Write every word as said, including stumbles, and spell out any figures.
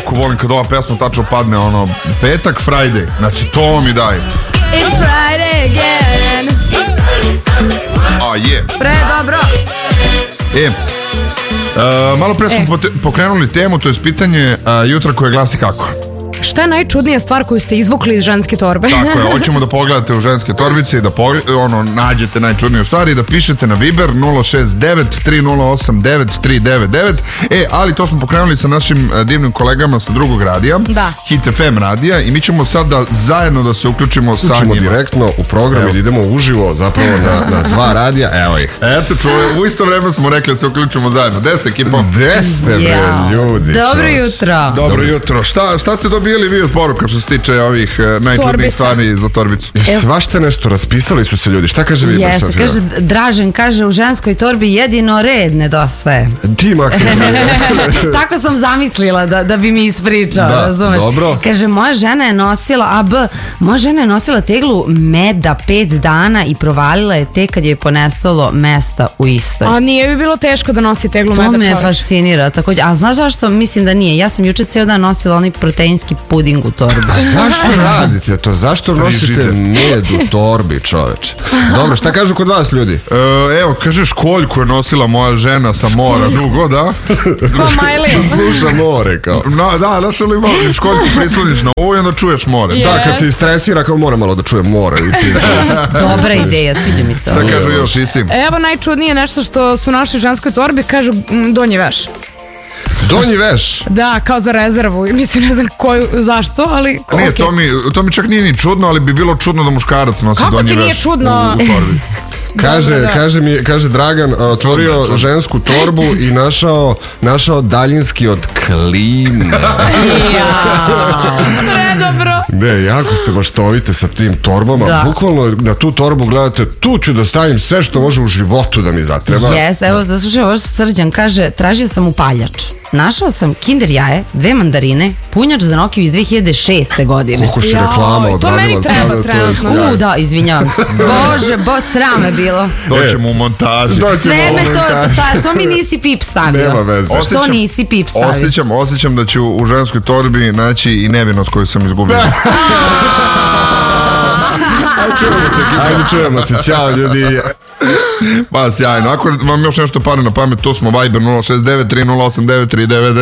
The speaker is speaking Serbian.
jako volim kad ova pesma tačno padne, ono, petak, Friday, znači to mi daj. It's Friday again. A je. Pre, dobro. E, uh, malo pre smo e. pokrenuli temu, to je pitanje uh, jutra koje glasi kako? Šta je najčudnija stvar koju ste izvukli iz ženske torbe? Tako je, hoćemo da pogledate u ženske torbice i da pogled, ono, nađete najčudniju stvar i da pišete na Viber nula šest devet tri nula osam devet tri devet devet. E, ali to smo pokrenuli sa našim divnim kolegama sa drugog radija, da. Hit F M radija, i mi ćemo sad da zajedno da se uključimo sa njima. Uključimo direktno u program i idemo uživo zapravo na, na dva radija, evo ih. Eto, čuvaj, u isto vreme smo rekli da se uključimo zajedno. Gde ste, ekipo? Gde ste, bre, ja. ljudi? Dobro jutro. Dobro jutro. Šta, šta ste dobili vi od poruka što se tiče ovih uh, najčudnijih stvari za torbicu? Svašta nešto, raspisali su se ljudi. Šta kaže Viber, yes, Sofija? Kaže, Dražen kaže, u ženskoj torbi jedino red nedostaje. Ti, Maksim. Tako sam zamislila da, da bi mi ispričao, da, razumeš? Dobro. Kaže, moja žena je nosila, a b, moja žena je nosila teglu meda pet dana i provalila je tek kad je ponestalo mesta u istoj. A nije bi bilo teško da nosi teglu meda, to me čovječ. fascinira također. A znaš zašto? Mislim da nije. Ja sam juče cijel dan nosila onaj proteinski puding u torbi. A zašto radite to? Zašto nosite med u torbi, čoveč? Dobro, šta kažu kod vas, ljudi? E, evo, kaže školjku je nosila moja žena sa mora dugo, da? Ko Majli. Sluša more, kao. No, da, znaš li malo školjku prisloniš na ovo i onda čuješ more. Yes. Da, kad se istresira, kao mora malo da čuje more. Dobra ideja, sviđa mi se. Šta kažu još, Isim? Evo najčudnije nešto što su našli u ženskoj torbi, kažu m, donji veš. Donji veš? Da, kao za rezervu. Mislim, ne znam koju, zašto, ali... Nije, okay. to, mi, to mi čak nije ni čudno, ali bi bilo čudno da muškarac nosi Kako donji ti nije veš čudno? u, u torbi. Kaže, Dobro, da. kaže, mi, kaže Dragan, otvorio žensku torbu i našao, našao daljinski od klime. Predobro. Ne, jako ste maštovite sa tim torbama. Da. Bukvalno na tu torbu gledate, tu ću da stavim sve što može u životu da mi zatreba. Jes, evo da slušaj, ovo što Srđan kaže, tražio sam upaljač. Našao sam Kinder jaje, dve mandarine, punjač za Nokiju iz dve hiljade šeste godine. Koliko si Jao, reklama to odradila meni treba sada, to je trenutno. sjajno. U, da, izvinjavam se. Bože, bo, sram je bilo. To ćemo u montaži. To ćemo Sve u me to montaži. stavio, što mi nisi pip stavio? Nema veze. Što nisi pip stavio? Osjećam, osjećam da ću u ženskoj torbi naći i nevinost koju sam izgubio. Ajde, čujemo se, ćao ljudi. Pa sjajno, ako vam još nešto padne na pamet, to smo Viber nula šest devet tri nula osam devet tri devet devet.